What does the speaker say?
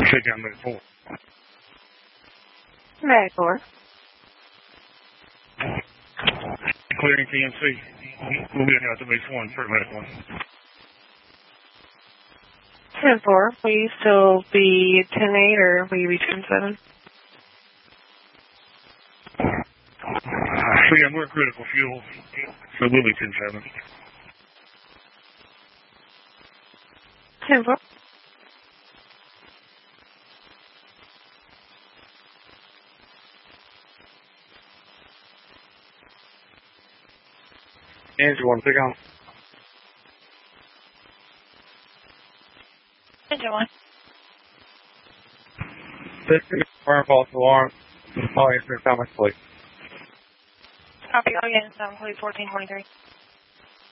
Sit down Med 4. Med 4. Clearing TMC. We'll be out to base 1 for Med 1. 10-4. Will you still be 10-8 or will you be 10-7? So yeah, we're critical fuel, so we'll be 10-7. 10-4. Engine 1, pick on. Engine 1. This is firm false alarm. All answer comments, please. Copy. Again, 7 1423.